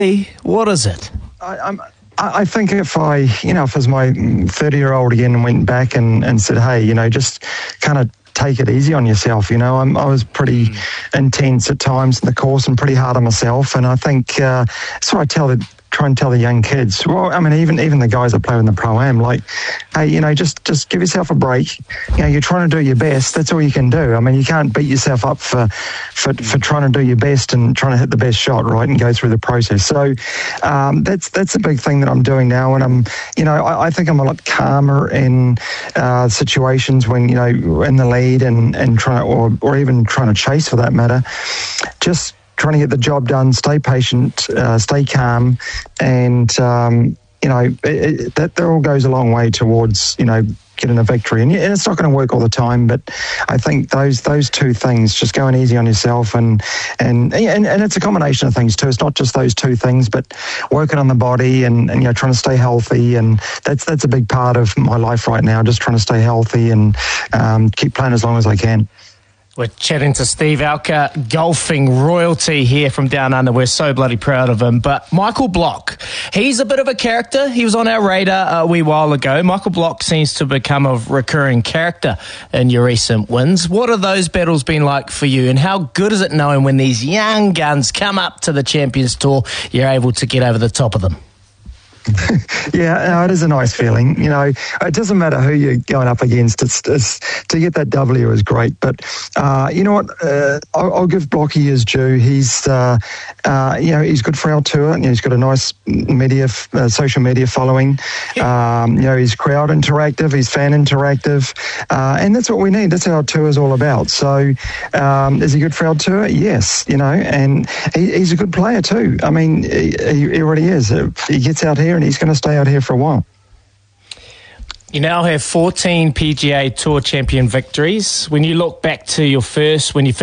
What is it? I think if it was my 30-year-old again and went back and said, hey, just kind of take it easy on yourself. I was pretty intense at times in the course and pretty hard on myself. And I think that's what I try and tell the young kids. Well, I mean, even the guys that play in the Pro-Am, like, hey, just give yourself a break. You're trying to do your best. That's all you can do. I mean, you can't beat yourself up for trying to do your best and trying to hit the best shot, right, and go through the process. So that's a big thing that I'm doing now. And I think I'm a lot calmer in situations when, in the lead and trying or even trying to chase for that matter. Just trying to get the job done, stay patient, stay calm, and that all goes a long way towards getting a victory. And it's not going to work all the time, but I think those two things, just going easy on yourself, and it's a combination of things too. It's not just those two things, but working on the body and trying to stay healthy, and that's a big part of my life right now. Just trying to stay healthy and keep playing as long as I can. We're chatting to Steve Alker, golfing royalty here from Down Under. We're so bloody proud of him. But Michael Block, he's a bit of a character. He was on our radar a wee while ago. Michael Block seems to become a recurring character in your recent wins. What have those battles been like for you? And how good is it knowing when these young guns come up to the Champions Tour, you're able to get over the top of them? Yeah, it is a nice feeling. It doesn't matter who you're going up against. It's to get that W is great. But you know what? I'll give Blocky his due. He's he's good for our tour. He's got a nice social media following. He's crowd interactive. He's fan interactive, and that's what we need. That's what our tour is all about. So, is he good for our tour? Yes. And he's a good player too. I mean, he really is. He gets out here, and he's going to stay out here for a while. You now have 14 PGA Tour champion victories. When you look back to when you